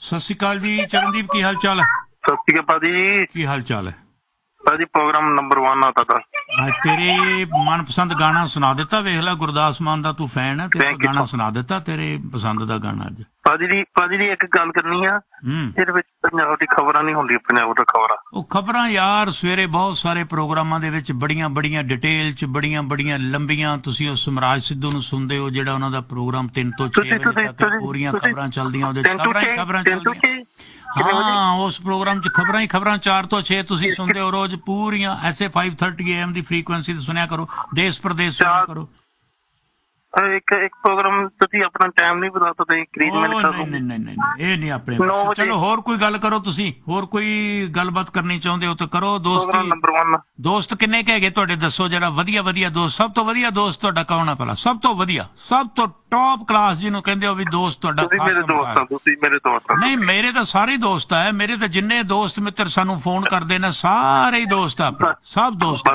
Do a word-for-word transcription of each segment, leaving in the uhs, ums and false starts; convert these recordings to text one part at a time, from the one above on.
ਸਤਿ ਸ਼੍ਰੀ ਅਕਾਲ ਜੀ ਚਰਨਦੀਪ, ਕੀ ਹਾਲ ਚਾਲ ਹੈ? ਸਤਿ ਸ਼੍ਰੀ ਅਕਾਲ ਭਾਜੀ। ਕੀ ਹਾਲ ਚਾਲ ਹੈ ਭਾਜੀ? ਪ੍ਰੋਗਰਾਮ ਨੰਬਰ वन आता था। ਤੇਰੇ ਮਨਪਸੰਦ ਗਾਣਾ ਸੁਣਾ ਦਿੱਤਾ। ਵੇਖ ਲੈ, ਗੁਰਦਾਸ ਮਾਨ ਦਾ ਤੂੰ ਫੈਨ ਹੈ, ਤੇ ਗਾਣਾ ਸੁਣਾ ਦਿੱਤਾ ਤੇਰੇ ਪਸੰਦ ਦਾ ਗਾਣਾ ਅੱਜ। ਭਾਜੀ ਦੀ ਭਾਜੀ ਦੀ ਇੱਕ ਗੱਲ ਕਰਨੀ ਆ, ਇਹਦੇ ਵਿੱਚ ਪੰਜਾਬ ਦੀ ਖਬਰਾਂ ਨਹੀਂ ਹੁੰਦੀਆਂ, ਪੰਜਾਬ ਦੀ ਖਬਰਾਂ। ਉਹ ਖਬਰਾਂ ਯਾਰ ਸਵੇਰੇ ਬਹੁਤ ਸਾਰੇ ਪ੍ਰੋਗਰਾਮਾਂ ਦੇ ਵਿੱਚ ਬੜੀਆਂ ਬੜੀਆਂ ਡਿਟੇਲ ਚ ਬੜੀਆਂ ਬੜੀਆਂ ਲੰਬੀਆਂ, ਤੁਸੀਂ ਉਹ ਸਮਰਾਜ ਸਿੱਧੂ ਨੂੰ ਸੁਣਦੇ ਹੋ ਜਿਹੜਾ ਉਹਨਾਂ ਦਾ ਪ੍ਰੋਗਰਾਮ ਤਿੰਨ ਤੋਂ ਛੇ ਵਜੇ ਤੱਕ ਪੂਰੀਆਂ ਖਬਰਾਂ ਚੱਲਦੀਆਂ, ਉਹਦੇ ਖਬਰਾਂ ਹੀ ਖਬਰਾਂ ਚੱਲਦੀਆਂ। ਹਾਂ, ਉਸ ਪ੍ਰੋਗਰਾਮ ਚ ਖਬਰਾਂ ਹੀ ਖਬਰਾਂ ਚਾਰ ਤੋਂ ਛੇ ਤੁਸੀਂ ਸੁਣਦੇ ਹੋ ਰੋਜ਼ ਪੂਰੀਆਂ। ਐਸੇ five thirty A M the frequency ਤੇ ਸੁਣਿਆ ਕਰੋ, ਦੇਸ਼ ਪ੍ਰਦੇਸ਼ ਸੁਣਿਆ ਕਰੋ। ਇੱਕ ਇੱਕ ਪ੍ਰੋਗਰਾਮ ਤੁਸੀਂ ਆਪਣਾ ਟਾਈਮ ਨਹੀਂ ਬਤਾ ਸਕਦੇ। ਨਹੀਂ ਨਹੀਂ ਨਹੀਂ ਇਹ ਨਹੀਂ ਆਪਣੇ। ਚਲੋ ਹੋਰ ਕੋਈ ਗੱਲ ਕਰੋ, ਤੁਸੀਂ ਹੋਰ ਕੋਈ ਗੱਲਬਾਤ ਕਰਨੀ ਚਾਹੁੰਦੇ ਹੋ ਤਾਂ ਕਰੋ। ਦੋਸਤੀ ਦੋਸਤ ਕਿੰਨੇ ਕੁ ਹੈਗੇ ਤੁਹਾਡੇ, ਦੱਸੋ ਜਿਹੜਾ ਵਧੀਆ ਵਧੀਆ ਦੋਸਤ। ਸਭ ਤੋਂ ਵਧੀਆ ਦੋਸਤ ਤੁਹਾਡਾ ਕੌਣ ਹੈ ਭਲਾ? ਸਭ ਤੋਂ ਵਧੀਆ, ਸਭ ਤੋਂ ਟੌਪ ਕਲਾਸ ਜਿਹਨੂੰ ਕਹਿੰਦੇ ਹੋ ਵੀ ਦੋਸਤ ਤੁਹਾਡਾ। ਨਹੀਂ, ਮੇਰੇ ਤਾਂ ਸਾਰੇ ਦੋਸਤ ਹੈ। ਮੇਰੇ ਤਾਂ ਜਿੰਨੇ ਦੋਸਤ ਮਿੱਤਰ ਸਾਨੂੰ ਫੋਨ ਕਰਦੇ ਨੇ ਸਾਰੇ ਹੀ ਦੋਸਤ ਆ, ਸਭ ਦੋਸਤ।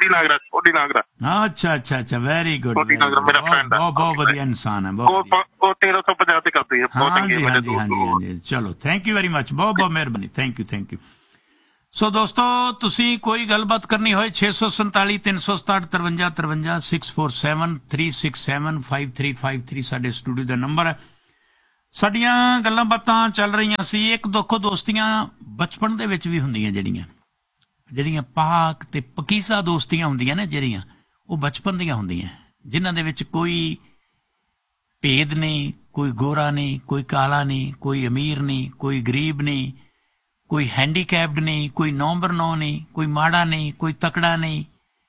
ਅੱਛਾ ਅੱਛਾ ਅੱਛਾ, ਵੈਰੀ ਗੁੱਡ। ਬਹੁਤ ਬਹੁਤ ਵਧੀਆ ਇਨਸਾਨ ਹੈ। तेरह सौ पचास ਤੇ ਕਰਦੀ ਹੈ। ਹਾਂਜੀ ਹਾਂਜੀ ਹਾਂਜੀ, ਚਲੋ ਥੈਂਕ ਯੂ ਵੈਰੀ ਮਚ, ਬਹੁਤ ਬਹੁਤ ਮਿਹਰਬਾਨੀ, ਥੈਂਕ ਯੂ ਥੈਂਕ ਯੂ। ਸੋ ਦੋਸਤੋ, ਤੁਸੀਂ ਕੋਈ ਗੱਲਬਾਤ ਕਰਨੀ ਹੋਏ ਛੇ ਸੌ ਸੰਤਾਲੀ ਤਿੰਨ ਸੌ ਸਤਾਹਠ ਤਰਵੰਜਾ ਤਰਵੰਜਾ six four seven three six seven five three five three ਸਾਡੇ ਸਟੂਡੀਓ ਦਾ ਨੰਬਰ ਹੈ। ਸਾਡੀਆਂ ਗੱਲਾਂ ਬਾਤਾਂ ਚੱਲ ਰਹੀਆਂ ਸੀ। ਇੱਕ ਦੁੱਖੋ ਦੋਸਤੀਆਂ ਬਚਪਨ ਦੇ ਵਿੱਚ ਵੀ ਹੁੰਦੀਆਂ, ਜਿਹੜੀਆਂ ਜਿਹੜੀਆਂ ਪਾਕ ਤੇ ਪਕੀਸਾ ਦੋਸਤੀਆਂ ਹੁੰਦੀਆਂ ਨੇ, ਜਿਹੜੀਆਂ ਉਹ ਬਚਪਨ ਦੀਆਂ ਹੁੰਦੀਆਂ, ਜਿਨ੍ਹਾਂ ਦੇ ਵਿੱਚ ਕੋਈ ਭੇਦ ਨਹੀਂ, ਕੋਈ ਗੋਰਾ ਨਹੀਂ, ਕੋਈ ਕਾਲਾ ਨਹੀਂ, ਕੋਈ ਅਮੀਰ ਨਹੀਂ, ਕੋਈ ਗਰੀਬ ਨਹੀਂ, ਕੋਈ ਹੈਂਡੀਕੈਪਡ ਨਹੀਂ, ਕੋਈ ਨੰਬਰ ਨੌ ਨਹੀਂ, ਕੋਈ ਮਾੜਾ ਨਹੀਂ, ਕੋਈ ਤਕੜਾ ਨਹੀਂ,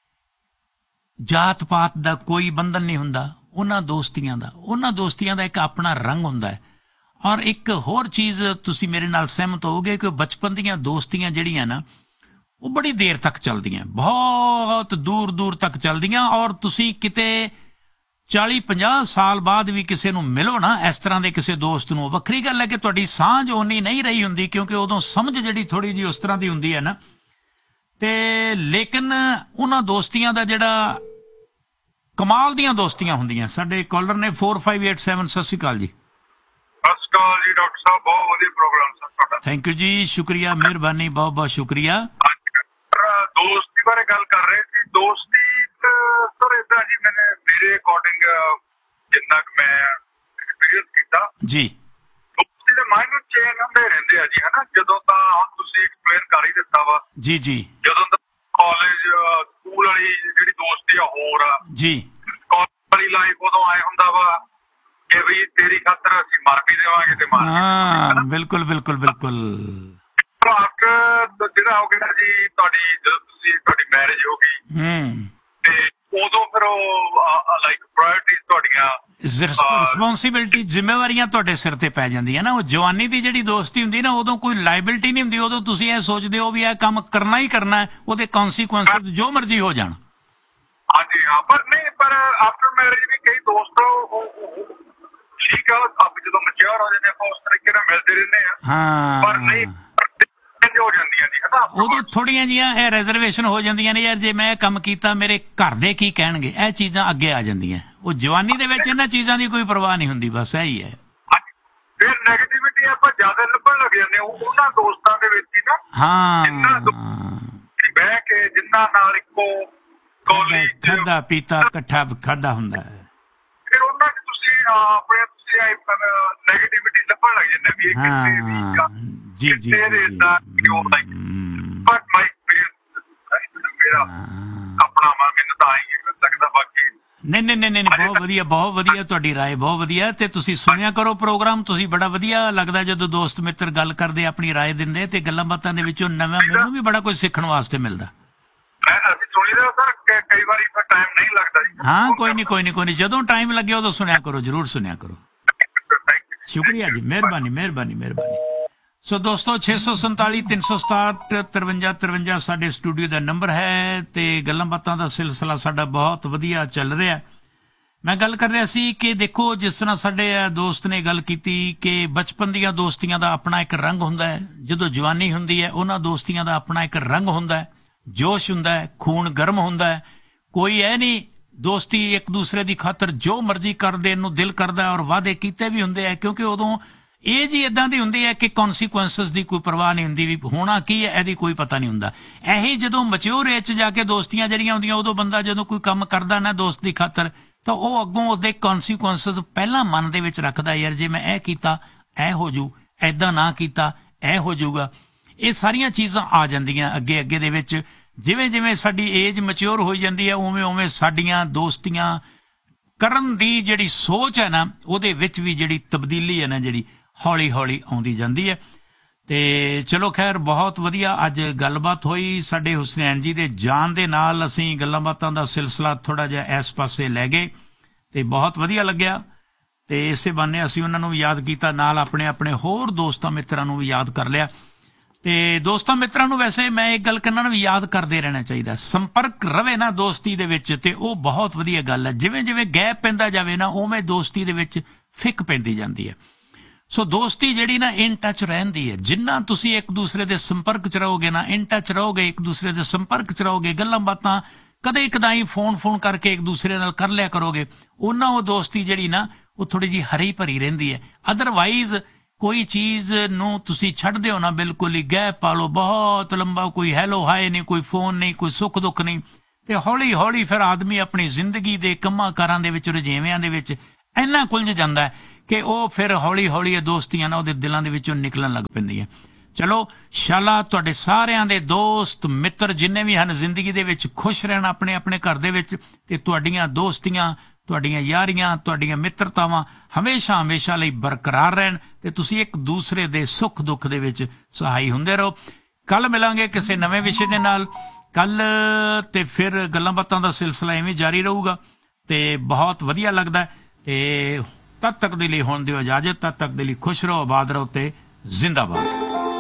ਜਾਤ ਪਾਤ ਦਾ ਕੋਈ ਬੰਧਨ ਨਹੀਂ ਹੁੰਦਾ ਉਹਨਾਂ ਦੋਸਤੀਆਂ ਦਾ। ਉਹਨਾਂ ਦੋਸਤੀਆਂ ਦਾ ਇੱਕ ਆਪਣਾ ਰੰਗ ਹੁੰਦਾ ਹੈ। ਔਰ ਇੱਕ ਹੋਰ ਚੀਜ਼ ਤੁਸੀਂ ਮੇਰੇ ਨਾਲ ਸਹਿਮਤ ਹੋਵੋਗੇ ਕਿ ਬਚਪਨ ਦੀਆਂ ਦੋਸਤੀਆਂ ਜਿਹੜੀਆਂ ਨਾ, ਉਹ ਬੜੀ ਦੇਰ ਤੱਕ ਚੱਲਦੀਆਂ, ਬਹੁਤ ਦੂਰ ਦੂਰ ਤੱਕ ਚੱਲਦੀਆਂ। ਔਰ ਤੁਸੀਂ ਕਿਤੇ ਚਾਲੀ ਪੰਜਾਹ ਸਾਲ ਬਾਅਦ ਵੀ ਕਿਸੇ ਨੂੰ ਮਿਲੋ ਨਾ ਇਸ ਤਰ੍ਹਾਂ ਦੇ ਕਿਸੇ ਦੋਸਤ ਨੂੰ, ਵੱਖਰੀ ਗੱਲ ਹੈ ਕਿ ਤੁਹਾਡੀ ਸਾਂਝ ਓਨੀ ਨਹੀਂ ਰਹੀ ਹੁੰਦੀ, ਕਿਉਂਕਿ ਉਦੋਂ ਸਮਝ ਜਿਹੜੀ ਥੋੜੀ ਜਿਹੀ ਉਸ ਤਰ੍ਹਾਂ ਦੀ ਹੁੰਦੀ ਹੈ ਨਾ। ਤੇ ਲੇਕਿਨ ਉਹਨਾਂ ਦੋਸਤੀਆਂ ਦਾ ਜਿਹੜਾ ਕਮਾਲ ਦੀਆਂ ਦੋਸਤੀਆਂ ਹੁੰਦੀਆਂ। ਸਾਡੇ ਕਾਲਰ ਨੇ ਫੋਰ ਫਾਈਵ ਏਟ ਸੈਵਨ। ਸਤਿ ਸ਼੍ਰੀ ਅਕਾਲ ਜੀ। ਸਤਿ ਸ਼੍ਰੀ ਅਕਾਲ ਜੀ ਡਾਕਟਰ ਸਾਹਿਬ, ਬਹੁਤ ਵਧੀਆ ਪ੍ਰੋਗਰਾਮ ਸਰ ਤੁਹਾਡਾ। ਥੈਂਕ ਯੂ ਜੀ, ਸ਼ੁਕਰੀਆ, ਮਿਹਰਬਾਨੀ, ਬਹੁਤ ਬਹੁਤ ਸ਼ੁਕਰੀਆ। ਦੋਸਤੀ ਬਾਰੇ ਗੱਲ ਕਰ ਰਹੇ ਸੀ। ਦੋਸਤੀ ਸਰ ਏਦਾਂ ਜੀ, ਮੈਨੇ ਮੇਰੇ ਅਕੋਰਡਿੰਗ ਜਿੰਨਾ ਕੁ ਮੈਂ ਐਕਸਪੀਰੀਅੰਸ ਕੀਤਾ ਜੀ, ਦੋਸਤੀ ਦੇ ਮਾਇਨਰ ਚੇਂਜ ਹੁੰਦੇ ਰਹਿੰਦੇ ਆ ਜੀ, ਹਨਾ। ਜਦੋਂ ਤਾਂ ਹੁਣ ਤੁਸੀਂ ਐਕਸਪਲੇਨ ਕਰ ਹੀ ਦਿੱਤਾ ਵਾ ਜੀ ਜੀ। ਜਦੋਂ ਤਾਂ ਕਾਲਜ ਸਕੂਲ ਵਾਲੀ ਜਿਹੜੀ ਦੋਸਤੀ ਆ ਹੋਰ ਆ ਜੀ, ਕਾਲਜ ਵਾਲੀ ਲਾਈਫ ਉਦੋਂ ਆਏ ਹੁੰਦਾ ਵਾ ਕਿ ਵੀ ਤੇਰੀ ਖਾਤਰ ਅਸੀਂ ਮਰ ਵੀ ਦੇਵਾਂਗੇ ਤੇ ਮਾਰ। ਹਾਂ, ਬਿਲਕੁਲ ਬਿਲਕੁਲ ਬਿਲਕੁਲ। ਜਿਹੜਾ ਹੋ ਗਿਆ ਜੀ ਤੁਹਾਡੀ, ਜਦੋਂ ਤੁਸੀਂ ਤੁਹਾਡੀ ਮੈਰਿਜ ਹੋ ਗਈ ਹੂੰ, ਤੇ ਉਦੋਂ ਫਿਰ ਉਹ ਲਾਈਕ ਪ੍ਰਾਇੋਰਟੀਜ਼ ਤੁਹਾਡੀਆਂ, ਰਿਸਪੌਂਸਿਬਿਲਿਟੀ, ਜ਼ਿੰਮੇਵਾਰੀਆਂ ਤੁਹਾਡੇ ਸਿਰ ਤੇ ਪੈ ਜਾਂਦੀਆਂ ਨਾ। ਉਹ ਜਵਾਨੀ ਦੀ ਜਿਹੜੀ ਦੋਸਤੀ ਹੁੰਦੀ ਨਾ, ਉਦੋਂ ਕੋਈ ਲਾਇਬਿਲਿਟੀ ਨਹੀਂ ਹੁੰਦੀ। ਉਦੋਂ ਤੁਸੀਂ ਇਹ ਸੋਚਦੇ ਹੋ ਵੀ ਇਹ ਕੰਮ ਕਰਨਾ ਹੀ ਕਰਨਾ ਹੈ, ਉਹਦੇ ਕੌਨਸੀਕੁਐਂਸ ਜੋ ਮਰਜ਼ੀ ਹੋ ਜਾਣ। ਹਾਂਜੀ ਹਾਂ, ਪਰ ਨਹੀਂ, ਪਰ ਆਫਟਰ ਮੈਰਿਜ ਵੀ ਕਈ ਦੋਸਤ ਠੀਕ ਆ, ਆਪ ਜਦੋਂ ਮੈਚਿਓਰ ਹੋ ਜਾਂਦੇ ਆਪਾਂ ਉਸ ਤਰੀਕੇ ਨਾਲ ਮਿਲਦੇ ਰਹਿੰਦੇ ਆ। ਹਾਂ, ਪਰ ਨਹੀਂ ਹੋ ਜਾਂਦੀਆਂ ਜੀ, ਹਨਾ। ਉਦੋਂ ਥੋੜੀਆਂ ਜਿਹੀਆਂ ਇਹ ਰਿਜ਼ਰਵੇਸ਼ਨ ਹੋ ਜਾਂਦੀਆਂ ਨੇ, ਯਾਰ ਜੇ ਮੈਂ ਇਹ ਕੰਮ ਕੀਤਾ ਮੇਰੇ ਘਰ ਦੇ ਕੀ ਕਹਿਣਗੇ, ਇਹ ਚੀਜ਼ਾਂ ਅੱਗੇ ਆ ਜਾਂਦੀਆਂ। ਉਹ ਜਵਾਨੀ ਦੇ ਵਿੱਚ ਇਹਨਾਂ ਚੀਜ਼ਾਂ ਦੀ ਕੋਈ ਪਰਵਾਹ ਨਹੀਂ ਹੁੰਦੀ, ਬਸ ਇਹੀ ਹੈ। ਫਿਰ ਨੈਗੇਟਿਵਿਟੀ ਆਪਾਂ ਜ਼ਿਆਦਾ ਲੱਭਣ ਲੱਗ ਜਾਂਦੇ ਉਹਨਾਂ ਦੋਸਤਾਂ ਦੇ ਵਿੱਚ ਹੀ ਨਾ। ਹਾਂ, ਬਹਿ ਕੇ ਜਿੰਨਾਂ ਨਾਲ ਇੱਕੋ ਕੌਲੀ ਖਾਧਾ ਪੀਤਾ ਇਕੱਠਾ ਖਾਧਾ ਹੁੰਦਾ ਹੈ, ਫਿਰ ਉਹਨਾਂ ਚ ਤੁਸੀਂ ਆਪਣੇ ਤੁਸੀਂ ਨੈਗੇਟਿਵਿਟੀ ਲੱਭਣ ਲੱਗ ਜਾਂਦੇ ਵੀ ਹਾਂ ਜੀ ਜੀ। ਨਹੀਂ ਨਹੀਂ ਨਹੀਂ ਨਹੀਂ, ਬਹੁਤ ਵਧੀਆ ਬਹੁਤ ਵਧੀਆ, ਤੁਹਾਡੀ ਰਾਏ ਬਹੁਤ ਵਧੀਆ। ਤੇ ਤੁਸੀਂ ਸੁਣਿਆ ਕਰੋ ਪ੍ਰੋਗਰਾਮ, ਤੁਸੀਂ ਬੜਾ ਵਧੀਆ ਲੱਗਦਾ ਜਦੋਂ ਦੋਸਤ ਮਿੱਤਰ ਗੱਲ ਕਰਦੇ, ਆਪਣੀ ਰਾਏ ਦਿੰਦੇ, ਤੇ ਗੱਲਾਂ ਬਾਤਾਂ ਦੇ ਵਿੱਚੋਂ ਨਵਾਂ ਮੈਨੂੰ ਵੀ ਬੜਾ ਕੁਝ ਸਿੱਖਣ ਵਾਸਤੇ ਮਿਲਦਾ। ਕਈ ਵਾਰੀ ਟਾਈਮ ਨਹੀਂ ਲੱਗਦਾ ਜੀ। ਹਾਂ, ਕੋਈ ਨਹੀਂ ਕੋਈ ਨਹੀਂ ਕੋਈ ਨਹੀਂ, ਜਦੋਂ ਟਾਈਮ ਲੱਗੇ ਉਦੋਂ ਸੁਣਿਆ ਕਰੋ, ਜ਼ਰੂਰ ਸੁਣਿਆ ਕਰੋ। ਸ਼ੁਕਰੀਆ ਜੀ, ਮਿਹਰਬਾਨੀ ਮਿਹਰਬਾਨੀ ਮਿਹਰਬਾਨੀ। ਸੋ ਦੋਸਤੋ, ਛੇ ਸੌ ਸੰਤਾਲੀ ਤਿੰਨ ਸੌ ਸਤਾਹਠ ਤਰਵੰਜਾ ਤਰਵੰਜਾ ਸਾਡੇ ਸਟੂਡੀਓ ਦਾ ਨੰਬਰ ਹੈ, ਤੇ ਗੱਲਾਂ ਬਾਤਾਂ ਦਾ ਸਿਲਸਿਲਾ ਸਾਡਾ ਬਹੁਤ ਵਧੀਆ ਚੱਲ ਰਿਹਾ। ਮੈਂ ਗੱਲ ਕਰ ਰਿਹਾ ਸੀ ਕਿ ਦੇਖੋ, ਜਿਸ ਤਰ੍ਹਾਂ ਸਾਡੇ ਦੋਸਤ ਨੇ ਗੱਲ ਕੀਤੀ ਕਿ ਬਚਪਨ ਦੀਆਂ ਦੋਸਤੀਆਂ ਦਾ ਆਪਣਾ ਇੱਕ ਰੰਗ ਹੁੰਦਾ ਹੈ, ਜਦੋਂ ਜਵਾਨੀ ਹੁੰਦੀ ਹੈ ਉਹਨਾਂ ਦੋਸਤੀਆਂ ਦਾ ਆਪਣਾ ਇੱਕ ਰੰਗ ਹੁੰਦਾ ਹੈ, ਜੋਸ਼ ਹੁੰਦਾ ਹੈ, ਖੂਨ ਗਰਮ ਹੁੰਦਾ ਹੈ। ਕੋਈ ਇਹ ਨਹੀਂ ਦੋਸਤੀ ਇੱਕ ਦੂਸਰੇ ਦੀ ਖਾਤਰ ਜੋ ਮਰਜ਼ੀ ਕਰ ਦੇਣ ਨੂੰ ਦਿਲ ਕਰਦਾ, ਔਰ ਵਾਅਦੇ ਕੀਤੇ ਵੀ ਹੁੰਦੇ ਆ, ਕਿਉਂਕਿ ਉਦੋਂ ਏਜ ਹੀ ਇਦਾਂ ਦੀ ਹੁੰਦੀ ਹੈ ਕਿ ਕੌਨਸੀਕੁਐਂਸਸ ਦੀ ਕੋਈ ਪਰਵਾਹ ਨਹੀਂ ਹੁੰਦੀ, ਵੀ ਹੋਣਾ ਕੀ ਹੈ ਇਹਦੀ ਕੋਈ ਪਤਾ ਨਹੀਂ ਹੁੰਦਾ। ਇਹੀ ਜਦੋਂ ਮੈਚਿਓਰ ਏਜ 'ਚ ਜਾ ਕੇ ਦੋਸਤੀਆਂ ਜਿਹੜੀਆਂ ਹੁੰਦੀਆਂ, ਉਦੋਂ ਬੰਦਾ ਜਦੋਂ ਕੋਈ ਕੰਮ ਕਰਦਾ ਨਾ ਦੋਸਤ ਦੀ ਖਾਤਰ, ਤਾਂ ਉਹ ਅੱਗੋਂ ਉਹਦੇ ਕੌਨਸੀਕੁਐਂਸਸ ਪਹਿਲਾਂ ਮਨ ਦੇ ਵਿੱਚ ਰੱਖਦਾ, ਯਾਰ ਜੇ ਮੈਂ ਇਹ ਕੀਤਾ ਇਹ ਹੋ ਜੂ, ਐਦਾਂ ਨਾ ਕੀਤਾ ਇਹ ਹੋ ਜਾਊਗਾ। ਇਹ ਸਾਰੀਆਂ ਚੀਜ਼ਾਂ ਆ ਜਾਂਦੀਆਂ ਅੱਗੇ ਅੱਗੇ ਦੇ ਵਿੱਚ। ਜਿਵੇਂ ਜਿਵੇਂ ਸਾਡੀ ਏਜ ਮੈਚਿਓਰ ਹੋਈ ਜਾਂਦੀ ਹੈ, ਉਵੇਂ ਉਵੇਂ ਸਾਡੀਆਂ ਦੋਸਤੀਆਂ ਕਰਨ ਦੀ ਜਿਹੜੀ ਸੋਚ ਹੈ ਨਾ, ਉਹਦੇ ਵਿੱਚ ਵੀ ਜਿਹੜੀ ਤਬਦੀਲੀ ਹੈ ਨਾ, ਜਿਹੜੀ ਹੌਲੀ ਹੌਲੀ ਆਉਂਦੀ ਜਾਂਦੀ ਹੈ। ਤੇ ਚਲੋ ਖੈਰ, ਬਹੁਤ ਵਧੀਆ ਅੱਜ ਗੱਲਬਾਤ ਹੋਈ ਸਾਡੇ ਹੁਸਨੈਨ ਜੀ ਦੇ ਜਾਣ ਦੇ ਨਾਲ। ਅਸੀਂ ਗੱਲਾਂ ਬਾਤਾਂ ਦਾ ਸਿਲਸਿਲਾ ਥੋੜਾ ਜਿਹਾ ਇਸ ਪਾਸੇ ਲੈ ਗਏ ਤੇ ਬਹੁਤ ਵਧੀਆ ਲੱਗਿਆ। ਤੇ ਇਸੇ ਬਹਾਨੇ ਅਸੀਂ ਉਹਨਾਂ ਨੂੰ ਵੀ ਯਾਦ ਕੀਤਾ, ਨਾਲ ਆਪਣੇ ਆਪਣੇ ਹੋਰ ਦੋਸਤਾਂ ਮਿੱਤਰਾਂ ਨੂੰ ਵੀ ਯਾਦ ਕਰ ਲਿਆ। ਤੇ ਦੋਸਤਾਂ ਮਿੱਤਰਾਂ ਨੂੰ ਵੈਸੇ ਮੈਂ ਇੱਕ ਗੱਲ ਕਰਨਾ, ਵੀ ਯਾਦ ਕਰਦੇ ਰਹਿਣਾ ਚਾਹੀਦਾ। ਸੰਪਰਕ ਰਵੇ ਨਾ ਦੋਸਤੀ ਦੇ ਵਿੱਚ, ਤੇ ਉਹ ਬਹੁਤ ਵਧੀਆ ਗੱਲ ਹੈ। ਜਿਵੇਂ ਜਿਵੇਂ ਗੈਪ ਪੈਂਦਾ ਜਾਵੇ ਨਾ, ਉਵੇਂ ਦੋਸਤੀ ਦੇ ਵਿੱਚ ਫਿੱਕ ਪੈਂਦੀ ਜਾਂਦੀ ਹੈ। ਸੋ ਦੋਸਤੀ ਜਿਹੜੀ ਨਾ ਇਨ ਟੱਚ ਰਹਿੰਦੀ ਹੈ। ਜਿੰਨਾ ਤੁਸੀਂ ਇੱਕ ਦੂਸਰੇ ਦੇ ਸੰਪਰਕ 'ਚ ਰਹੋਗੇ ਨਾ, ਇਨ ਟੱਚ ਰਹੋਗੇ, ਇੱਕ ਦੂਸਰੇ ਦੇ ਸੰਪਰਕ 'ਚ ਰਹੋਗੇ, ਗੱਲਾਂ ਬਾਤਾਂ ਕਦੇ ਕਦਾਈ ਫੋਨ ਫੋਨ ਕਰਕੇ ਇੱਕ ਦੂਸਰੇ ਨਾਲ ਕਰ ਲਿਆ ਕਰੋਗੇ, ਉਹਨਾਂ ਉਹ ਦੋਸਤੀ ਜਿਹੜੀ ਨਾ ਉਹ ਥੋੜੀ ਜਿਹੀ ਹਰੀ ਭਰੀ ਰਹਿੰਦੀ ਹੈ। ਅਦਰਵਾਈਜ਼ ਕੋਈ ਚੀਜ਼ ਨੂੰ ਤੁਸੀਂ ਛੱਡਦੇ ਹੋ ਨਾ, ਬਿਲਕੁਲ ਹੀ ਗੈਪ ਪਾ ਲਓ, ਬਹੁਤ ਲੰਬਾ, ਕੋਈ ਹੈਲੋ ਹਾਏ ਨਹੀਂ, ਕੋਈ ਫੋਨ ਨਹੀਂ, ਕੋਈ ਸੁੱਖ ਦੁੱਖ ਨਹੀਂ, ਤੇ ਹੌਲੀ ਹੌਲੀ ਫਿਰ ਆਦਮੀ ਆਪਣੀ ਜ਼ਿੰਦਗੀ ਦੇ ਕੰਮਾਂ ਕਾਰਾਂ ਦੇ ਵਿੱਚ, ਰੁਝੇਵਿਆਂ ਦੇ ਵਿੱਚ ਇੰਨਾ ਕੁਲਝ ਜਾਂਦਾ ਹੈ ਕਿ ਉਹ ਫਿਰ ਹੌਲੀ ਹੌਲੀ ਇਹ ਦੋਸਤੀਆਂ ਨਾ ਉਹਦੇ ਦਿਲਾਂ ਦੇ ਵਿੱਚੋਂ ਨਿਕਲਣ ਲੱਗ ਪੈਂਦੀਆਂ। ਚਲੋ ਸ਼ਾਲਾ ਤੁਹਾਡੇ ਸਾਰਿਆਂ ਦੇ ਦੋਸਤ ਮਿੱਤਰ ਜਿੰਨੇ ਵੀ ਹਨ ਜ਼ਿੰਦਗੀ ਦੇ ਵਿੱਚ ਖੁਸ਼ ਰਹਿਣ ਆਪਣੇ ਆਪਣੇ ਘਰ ਦੇ ਵਿੱਚ, ਤੇ ਤੁਹਾਡੀਆਂ ਦੋਸਤੀਆਂ, ਤੁਹਾਡੀਆਂ ਯਾਰੀਆਂ, ਤੁਹਾਡੀਆਂ ਮਿੱਤਰਤਾਵਾਂ ਹਮੇਸ਼ਾ ਹਮੇਸ਼ਾ ਲਈ ਬਰਕਰਾਰ ਰਹਿਣ, ਤੇ ਤੁਸੀਂ ਇੱਕ ਦੂਸਰੇ ਦੇ ਸੁੱਖ ਦੁੱਖ ਦੇ ਵਿੱਚ ਸਹਾਈ ਹੁੰਦੇ ਰਹੋ। ਕੱਲ ਮਿਲਾਂਗੇ ਕਿਸੇ ਨਵੇਂ ਵਿਸ਼ੇ ਦੇ ਨਾਲ ਕੱਲ, ਤੇ ਫਿਰ ਗੱਲਾਂ ਬਾਤਾਂ ਦਾ ਸਿਲਸਿਲਾ ਇਵੇਂ ਜਾਰੀ ਰਹੂਗਾ ਤੇ ਬਹੁਤ ਵਧੀਆ ਲੱਗਦਾ। ਤੇ ਤਦ ਤੱਕ ਦੇ ਲਈ ਹੁਣ ਦਿਓ ਇਜਾਜ਼ਤ, ਤਦ ਤੱਕ ਦੇ ਲਈ ਖੁਸ਼ ਰਹੋ, ਆਬਾਦ ਰਹੋ ਤੇ ਜ਼ਿੰਦਾਬਾਦ।